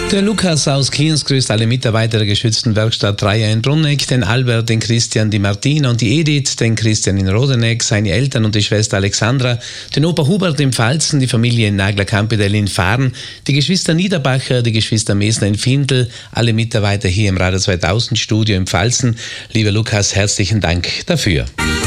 Der Lukas aus Kliens grüßt alle Mitarbeiter der geschützten Werkstatt Dreier in Brunneck, den Albert, den Christian, die Martina und die Edith, den Christian in Rodeneck, seine Eltern und die Schwester Alexandra, den Opa Hubert in Pfalzen, die Familie in Nagler-Campidel in Fahren, die Geschwister Niederbacher, die Geschwister Mesner in Findel, alle Mitarbeiter hier im Radio 2000 Studio in Pfalzen. Lieber Lukas, herzlichen Dank dafür.